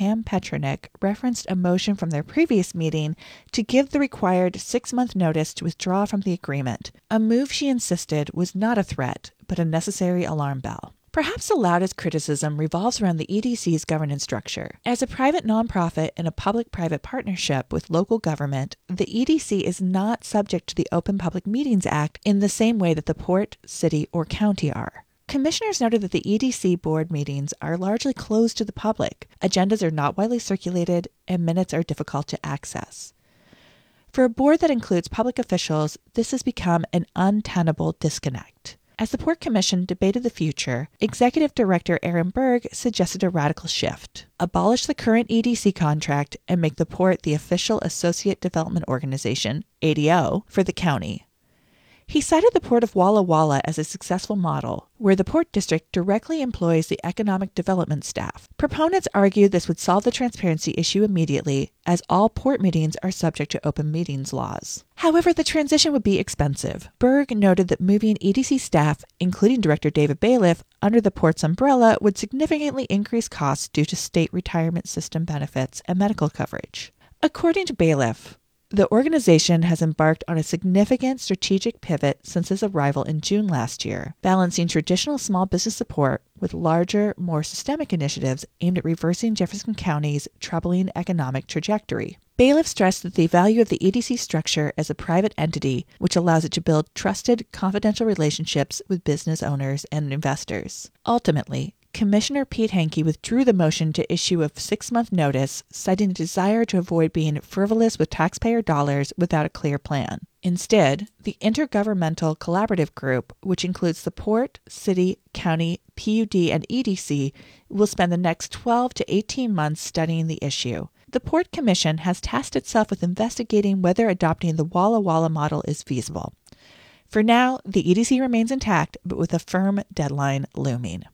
Pam Petronik referenced a motion from their previous meeting to give the required 6-month notice to withdraw from the agreement, a move she insisted was not a threat, but a necessary alarm bell. Perhaps the loudest criticism revolves around the EDC's governance structure. As a private nonprofit in a public-private partnership with local government, the EDC is not subject to the Open Public Meetings Act in the same way that the port, city, or county are. Commissioners noted that the EDC board meetings are largely closed to the public, agendas are not widely circulated, and minutes are difficult to access. For a board that includes public officials, this has become an untenable disconnect. As the Port Commission debated the future, Executive Director Aaron Berg suggested a radical shift. Abolish the current EDC contract and make the Port the official Associate Development Organization, ADO, for the county. He cited the Port of Walla Walla as a successful model, where the Port District directly employs the economic development staff. Proponents argued this would solve the transparency issue immediately, as all port meetings are subject to open meetings laws. However, the transition would be expensive. Berg noted that moving EDC staff, including Director David Bailiff, under the Port's umbrella would significantly increase costs due to state retirement system benefits and medical coverage. According to Bailiff, the organization has embarked on a significant strategic pivot since its arrival in June last year, balancing traditional small business support with larger, more systemic initiatives aimed at reversing Jefferson County's troubling economic trajectory. Bailiff stressed that the value of the EDC structure as a private entity, which allows it to build trusted, confidential relationships with business owners and investors. Ultimately, Commissioner Pete Hankey withdrew the motion to issue a 6-month notice, citing a desire to avoid being frivolous with taxpayer dollars without a clear plan. Instead, the Intergovernmental Collaborative Group, which includes the Port, City, County, PUD, and EDC, will spend the next 12 to 18 months studying the issue. The Port Commission has tasked itself with investigating whether adopting the Walla Walla model is feasible. For now, the EDC remains intact, but with a firm deadline looming.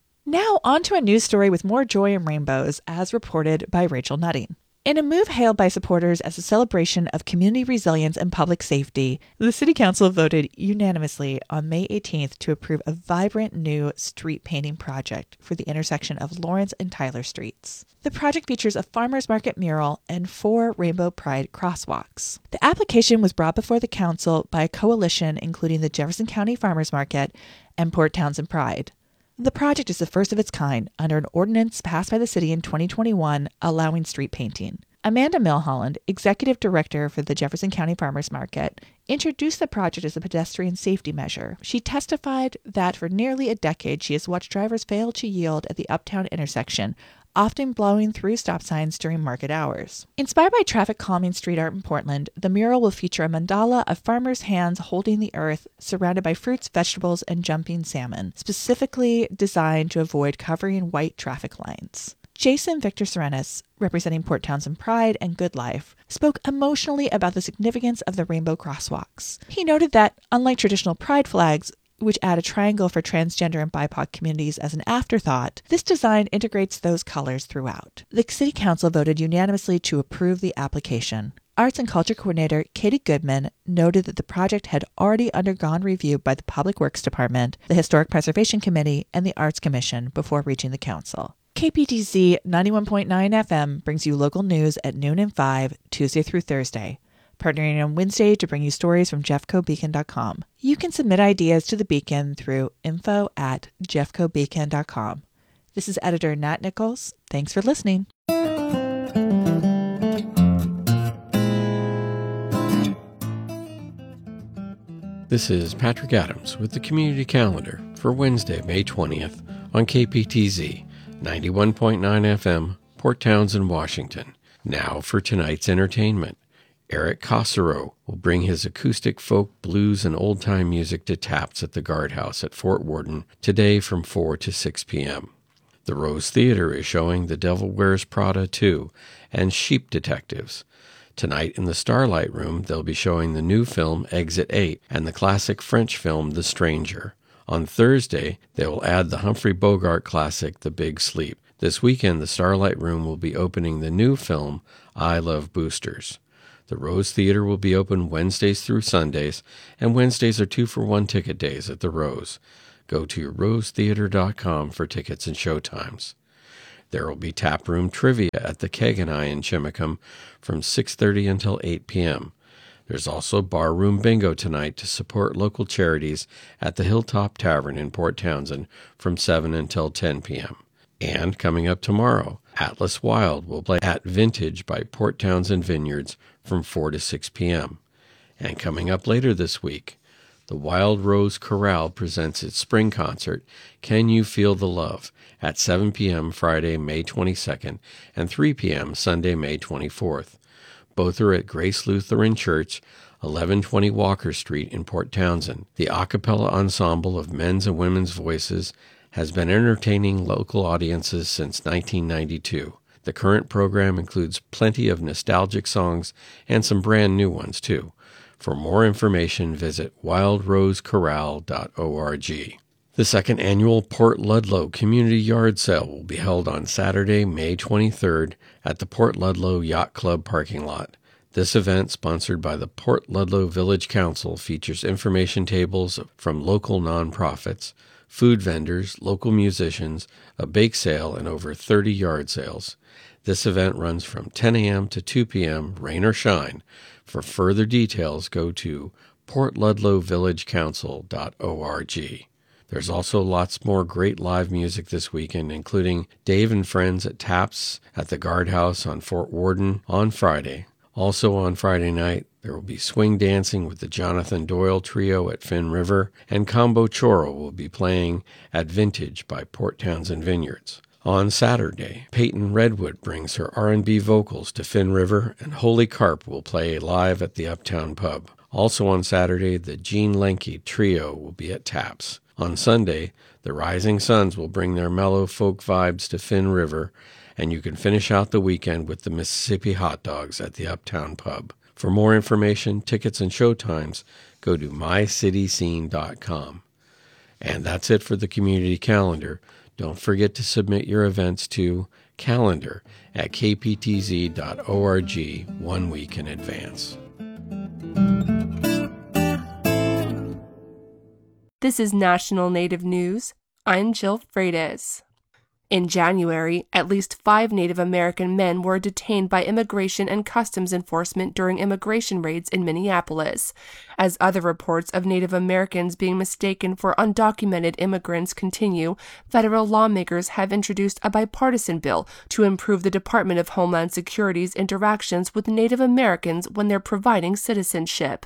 Now on to a news story with more joy and rainbows, as reported by Rachel Nutting. In a move hailed by supporters as a celebration of community resilience and public safety, the City Council voted unanimously on May 18th to approve a vibrant new street painting project for the intersection of Lawrence and Tyler Streets. The project features a farmers market mural and 4 Rainbow Pride crosswalks. The application was brought before the council by a coalition including the Jefferson County Farmers Market and Port Townsend Pride. The project is the first of its kind under an ordinance passed by the city in 2021 allowing street painting. Amanda Milholland, executive director for the Jefferson County Farmers Market, introduced the project as a pedestrian safety measure. She testified that for nearly a decade she has watched drivers fail to yield at the Uptown intersection, often blowing through stop signs during market hours. Inspired by traffic calming street art in Portland, the mural will feature a mandala of farmers' hands holding the earth, surrounded by fruits, vegetables, and jumping salmon, specifically designed to avoid covering white traffic lines. Jason Victor Serenis, representing Port Townsend Pride and Good Life, spoke emotionally about the significance of the rainbow crosswalks. He noted that, unlike traditional pride flags, which add a triangle for transgender and BIPOC communities as an afterthought, this design integrates those colors throughout. The City Council voted unanimously to approve the application. Arts and Culture Coordinator Katie Goodman noted that the project had already undergone review by the Public Works Department, the Historic Preservation Committee, and the Arts Commission before reaching the Council. KPTZ 91.9 FM brings you local news at noon and 5, Tuesday through Thursday, partnering on Wednesday to bring you stories from jeffcobeacon.com. You can submit ideas to the Beacon through info@jeffcobeacon.com. This is editor Nat Nichols. Thanks for listening. This is Patrick Adams with the Community Calendar for Wednesday, May 20th on KPTZ 91.9 FM, Port Townsend, Washington. Now for tonight's entertainment. Eric Cossero will bring his acoustic folk, blues, and old-time music to taps at the Guardhouse at Fort Worden today from 4 to 6 p.m. The Rose Theater is showing The Devil Wears Prada 2 and Sheep Detectives. Tonight in the Starlight Room, they'll be showing the new film Exit 8 and the classic French film The Stranger. On Thursday, they will add the Humphrey Bogart classic The Big Sleep. This weekend, the Starlight Room will be opening the new film I Love Boosters. The Rose Theater will be open Wednesdays through Sundays, and Wednesdays are 2-for-1 ticket days at the Rose. Go to rosetheater.com for tickets and showtimes. There will be taproom trivia at the Keg and I in Chimacum from 6:30 until 8 p.m. There's also barroom bingo tonight to support local charities at the Hilltop Tavern in Port Townsend from 7 until 10 p.m. And coming up tomorrow, Atlas Wild will play at Vintage by Port Townsend Vineyards from 4 to 6 p.m. And coming up later this week, the Wild Rose Chorale presents its spring concert, Can You Feel the Love, at 7 p.m. Friday, May 22nd, and 3 p.m. Sunday, May 24th. Both are at Grace Lutheran Church, 1120 Walker Street in Port Townsend. The a cappella ensemble of men's and women's voices has been entertaining local audiences since 1992. The current program includes plenty of nostalgic songs and some brand new ones, too. For more information, visit wildrosechorale.org. The second annual Port Ludlow Community Yard Sale will be held on Saturday, May 23rd at the Port Ludlow Yacht Club parking lot. This event, sponsored by the Port Ludlow Village Council, features information tables from local nonprofits, food vendors, local musicians, a bake sale, and over 30 yard sales. This event runs from 10 a.m. to 2 p.m., rain or shine. For further details, go to portludlowvillagecouncil.org. There's also lots more great live music this weekend, including Dave and Friends at Taps at the Guardhouse on Fort Worden on Friday. Also on Friday night, there will be swing dancing with the Jonathan Doyle Trio at Finn River, and Combo Choro will be playing at Vintage by Port Townsend Vineyards. On Saturday, Peyton Redwood brings her R&B vocals to Finn River, and Holy Carp will play live at the Uptown Pub. Also on Saturday, the Gene Lenke Trio will be at Taps. On Sunday, the Rising Suns will bring their mellow folk vibes to Finn River, and you can finish out the weekend with the Mississippi Hot Dogs at the Uptown Pub. For more information, tickets, and showtimes, go to mycityscene.com. And that's it for the community calendar. Don't forget to submit your events to calendar@kptz.org 1 week in advance. This is National Native News. I'm Jill Freitas. In January, at least 5 Native American men were detained by Immigration and Customs Enforcement during immigration raids in Minneapolis. As other reports of Native Americans being mistaken for undocumented immigrants continue, federal lawmakers have introduced a bipartisan bill to improve the Department of Homeland Security's interactions with Native Americans when they're providing citizenship.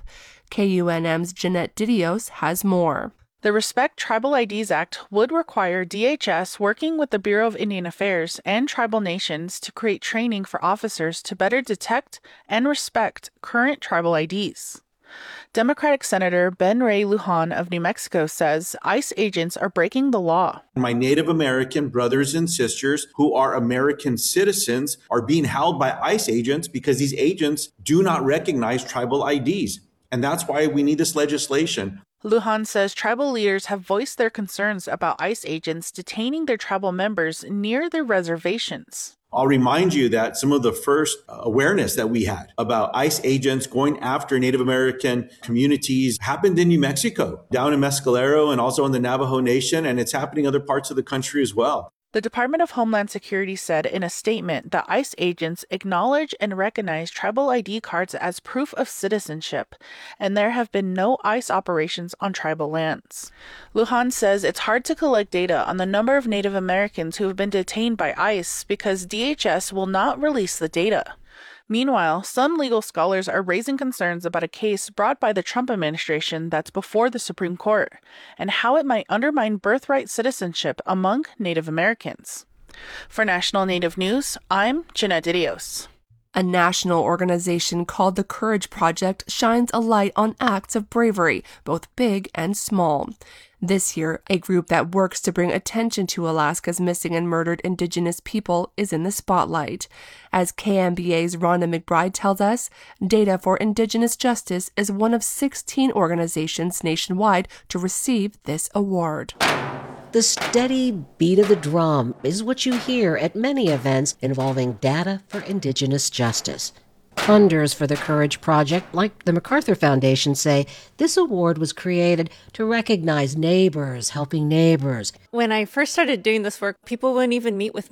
KUNM's Jeanette Didios has more. The Respect Tribal IDs Act would require DHS working with the Bureau of Indian Affairs and tribal nations to create training for officers to better detect and respect current tribal IDs. Democratic Senator Ben Ray Lujan of New Mexico says ICE agents are breaking the law. My Native American brothers and sisters who are American citizens are being held by ICE agents because these agents do not recognize tribal IDs. And that's why we need this legislation. Lujan says tribal leaders have voiced their concerns about ICE agents detaining their tribal members near their reservations. I'll remind you that some of the first awareness that we had about ICE agents going after Native American communities happened in New Mexico, down in Mescalero and also in the Navajo Nation, and it's happening in other parts of the country as well. The Department of Homeland Security said in a statement that ICE agents acknowledge and recognize tribal ID cards as proof of citizenship, and there have been no ICE operations on tribal lands. Lujan says it's hard to collect data on the number of Native Americans who have been detained by ICE because DHS will not release the data. Meanwhile, some legal scholars are raising concerns about a case brought by the Trump administration that's before the Supreme Court and how it might undermine birthright citizenship among Native Americans. For National Native News, I'm Jeanette Didios. A national organization called the Courage Project shines a light on acts of bravery, both big and small. This year, a group that works to bring attention to Alaska's missing and murdered Indigenous people is in the spotlight. As KMBA's Rhonda McBride tells us, Data for Indigenous Justice is one of 16 organizations nationwide to receive this award. The steady beat of the drum is what you hear at many events involving Data for Indigenous Justice. Funders for the Courage Project, like the MacArthur Foundation, say this award was created to recognize neighbors helping neighbors. When I first started doing this work, people wouldn't even meet with me.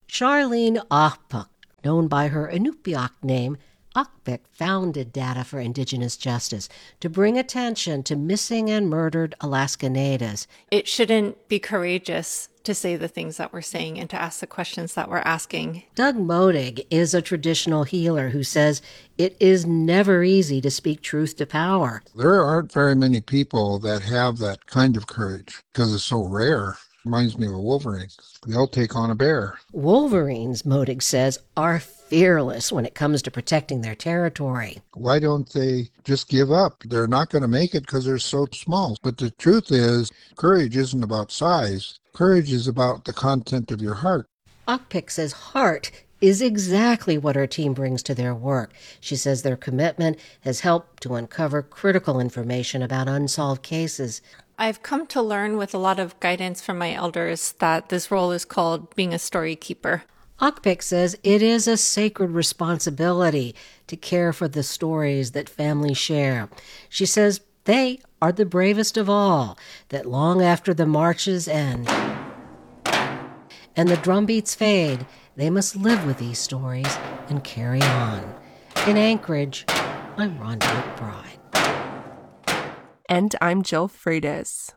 Charlene Ahpuk, known by her Inupiaq name, Ahpuk founded Data for Indigenous Justice to bring attention to missing and murdered Alaska Natives. It shouldn't be courageous to say the things that we're saying and to ask the questions that we're asking. Doug Modig is a traditional healer who says it is never easy to speak truth to power. There aren't very many people that have that kind of courage because it's so rare. Reminds me of a Wolverine. They'll take on a bear. Wolverines, Modig says, are fearless when it comes to protecting their territory. Why don't they just give up? They're not going to make it because they're so small. But the truth is, courage isn't about size. Courage is about the content of your heart. Ahpuk says heart is exactly what her team brings to their work. She says their commitment has helped to uncover critical information about unsolved cases. I've come to learn with a lot of guidance from my elders that this role is called being a story keeper. Ahpuk says it is a sacred responsibility to care for the stories that families share. She says they are the bravest of all, that long after the marches end and the drumbeats fade, they must live with these stories and carry on. In Anchorage, I'm Rhonda McBride. And I'm Jill Freitas.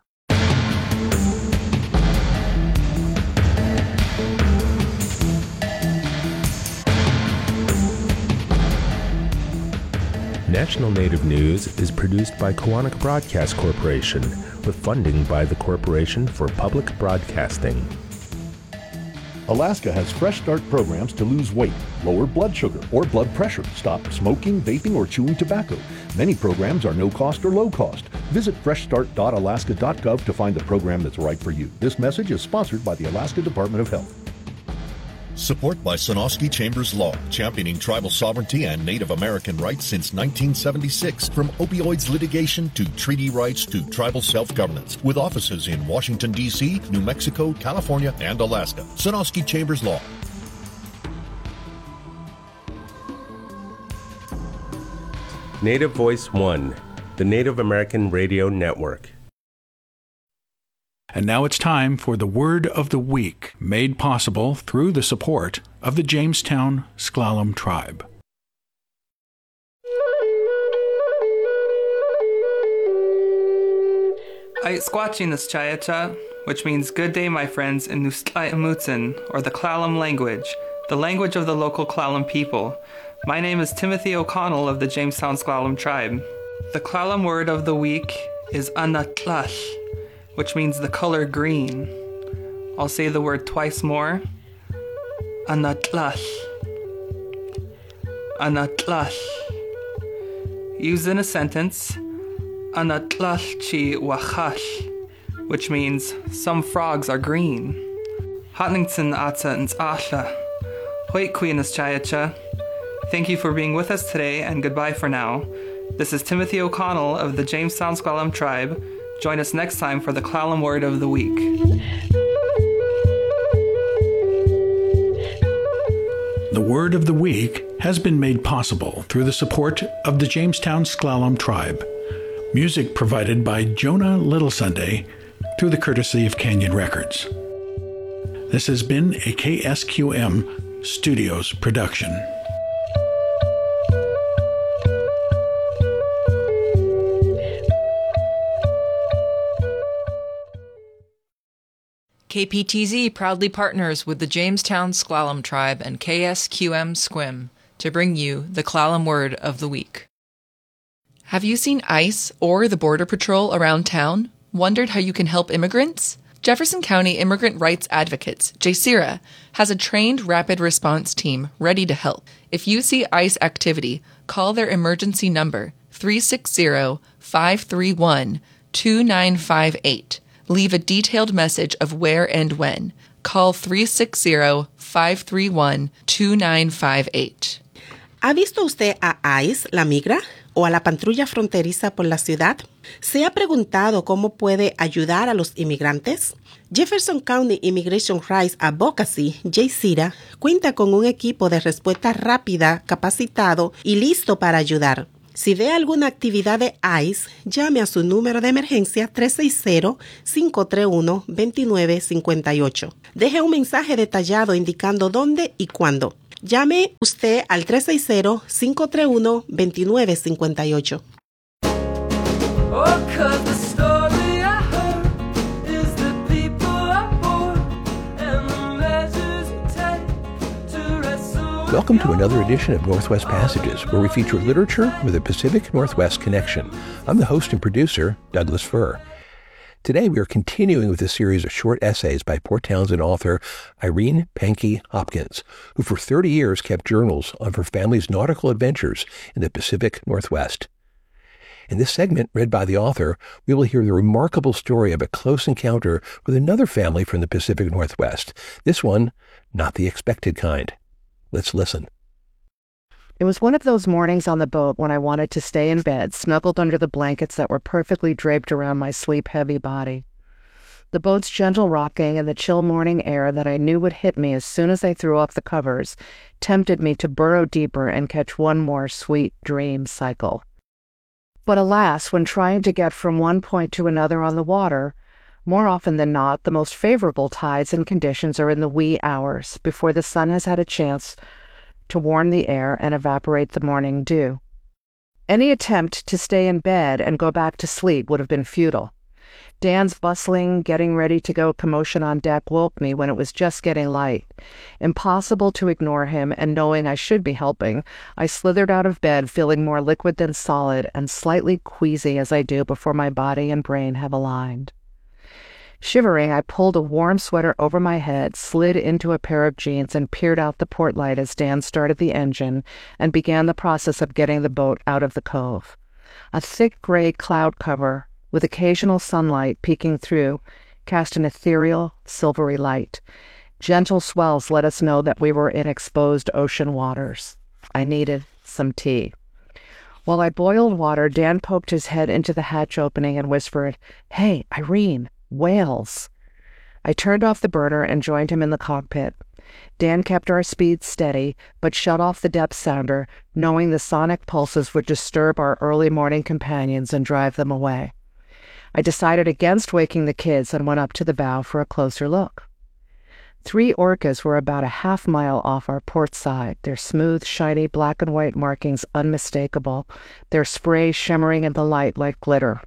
National Native News is produced by Koahnic Broadcast Corporation with funding by the Corporation for Public Broadcasting. Alaska has Fresh Start programs to lose weight, lower blood sugar or blood pressure, stop smoking, vaping, or chewing tobacco. Many programs are no cost or low cost. Visit freshstart.alaska.gov to find the program that's right for you. This message is sponsored by the Alaska Department of Health. Support by Sonosky Chambers Law, championing tribal sovereignty and Native American rights since 1976. From opioids litigation to treaty rights to tribal self-governance. With offices in Washington, D.C., New Mexico, California, and Alaska. Sonosky Chambers Law. Native Voice One, the Native American Radio Network. And now it's time for the Word of the Week, made possible through the support of the Jamestown S'Klallam Tribe. I squatching this chayacha, which means good day, my friends, in Nustla'imutsin, or the Klallam language, the language of the local Klallam people. My name is Timothy O'Connell of the Jamestown S'Klallam Tribe. The Klallam word of the week is anatlash, which means the color green. I'll say the word twice more. Anatlash. Anatlash. Used in a sentence, anatlash chi wachash, which means some frogs are green. Hatningson atsa ins asha. Hoit queenas chayacha. Thank you for being with us today, and goodbye for now. This is Timothy O'Connell of the Jamestown S'Klallam Tribe. Join us next time for the Klallam Word of the Week. The Word of the Week has been made possible through the support of the Jamestown S'Klallam Tribe. Music provided by Jonah Little Sunday through the courtesy of Canyon Records. This has been a KSQM Studios production. KPTZ proudly partners with the Jamestown S'Klallam Tribe and KSQM Squim to bring you the Klallam Word of the Week. Have you seen ICE or the Border Patrol around town? Wondered how you can help immigrants? Jefferson County Immigrant Rights Advocates, JCIRA, has a trained rapid response team ready to help. If you see ICE activity, call their emergency number 360-531-2958. Leave a detailed message of where and when. Call 360-531-2958. ¿Ha visto usted a ICE, la migra, o a la patrulla fronteriza por la ciudad? ¿Se ha preguntado cómo puede ayudar a los inmigrantes? Jefferson County Immigration Rights Advocacy, JCIRA, cuenta con un equipo de respuesta rápida, capacitado y listo para ayudar. Si ve alguna actividad de ICE, llame a su número de emergencia 360-531-2958. Deje un mensaje detallado indicando dónde y cuándo. Llame usted al 360-531-2958. Welcome to another edition of Northwest Passages, where we feature literature with a Pacific Northwest connection. I'm the host and producer, Douglas Furr. Today we are continuing with a series of short essays by Port Townsend author Irene Pankey Hopkins, who for 30 years kept journals of her family's nautical adventures in the Pacific Northwest. In this segment, read by the author, we will hear the remarkable story of a close encounter with another family from the Pacific Northwest. This one, not the expected kind. Let's listen. It was one of those mornings on the boat when I wanted to stay in bed, snuggled under the blankets that were perfectly draped around my sleep-heavy body. The boat's gentle rocking and the chill morning air that I knew would hit me as soon as I threw off the covers tempted me to burrow deeper and catch one more sweet dream cycle. But alas, when trying to get from one point to another on the water, more often than not, the most favorable tides and conditions are in the wee hours, before the sun has had a chance to warm the air and evaporate the morning dew. Any attempt to stay in bed and go back to sleep would have been futile. Dan's bustling, getting ready to go commotion on deck woke me when it was just getting light. Impossible to ignore him, and knowing I should be helping, I slithered out of bed feeling more liquid than solid and slightly queasy as I do before my body and brain have aligned. Shivering, I pulled a warm sweater over my head, slid into a pair of jeans, and peered out the port light as Dan started the engine and began the process of getting the boat out of the cove. A thick gray cloud cover, with occasional sunlight peeking through, cast an ethereal, silvery light. Gentle swells let us know that we were in exposed ocean waters. I needed some tea. While I boiled water, Dan poked his head into the hatch opening and whispered, "Hey, Irene, whales." I turned off the burner and joined him in the cockpit. Dan kept our speed steady, but shut off the depth sounder, knowing the sonic pulses would disturb our early morning companions and drive them away. I decided against waking the kids and went up to the bow for a closer look. 3 orcas were about a half-mile off our port side, their smooth, shiny black and white markings unmistakable, their spray shimmering in the light like glitter.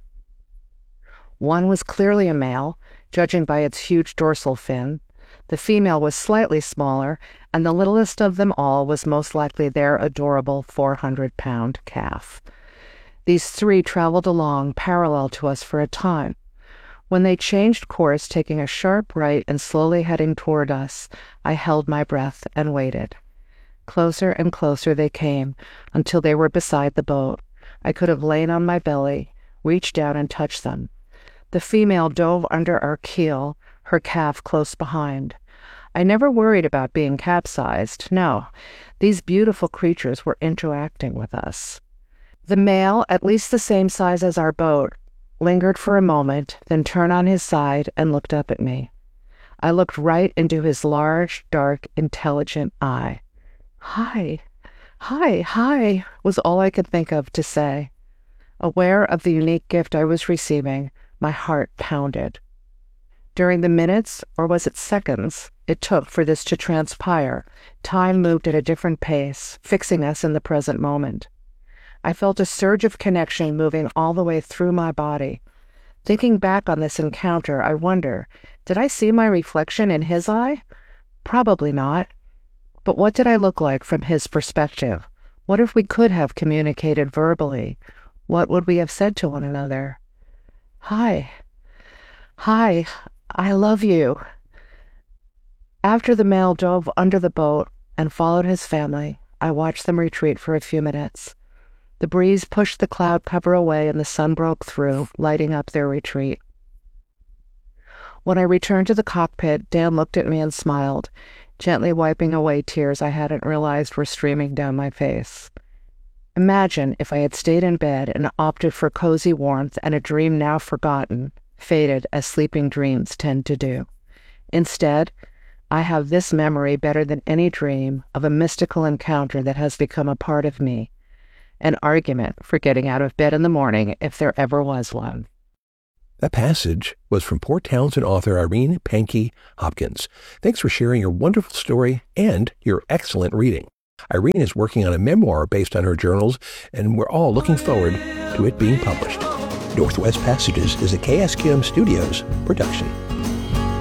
One was clearly a male, judging by its huge dorsal fin. The female was slightly smaller, and the littlest of them all was most likely their adorable 400-pound calf. These 3 traveled along parallel to us for a time. When they changed course, taking a sharp right and slowly heading toward us, I held my breath and waited. Closer and closer they came, until they were beside the boat. I could have lain on my belly, reached down and touched them. The female dove under our keel, her calf close behind. I never worried about being capsized. No, these beautiful creatures were interacting with us. The male, at least the same size as our boat, lingered for a moment, then turned on his side and looked up at me. I looked right into his large, dark, intelligent eye. "Hi, hi, hi," was all I could think of to say. Aware of the unique gift I was receiving, my heart pounded. During the minutes, or was it seconds, it took for this to transpire, time moved at a different pace, fixing us in the present moment. I felt a surge of connection moving all the way through my body. Thinking back on this encounter, I wonder, did I see my reflection in his eye? Probably not. But what did I look like from his perspective? What if we could have communicated verbally? What would we have said to one another? "Hi. Hi, I love you." After the male dove under the boat and followed his family, I watched them retreat for a few minutes. The breeze pushed the cloud cover away and the sun broke through, lighting up their retreat. When I returned to the cockpit, Dan looked at me and smiled, gently wiping away tears I hadn't realized were streaming down my face. Imagine if I had stayed in bed and opted for cozy warmth and a dream now forgotten, faded as sleeping dreams tend to do. Instead, I have this memory better than any dream of a mystical encounter that has become a part of me, an argument for getting out of bed in the morning if there ever was one. That passage was from Port Townsend author Irene Pankey Hopkins. Thanks for sharing your wonderful story and your excellent reading. Irene is working on a memoir based on her journals, and we're all looking forward to it being published. Northwest Passages is a KSQM Studios production.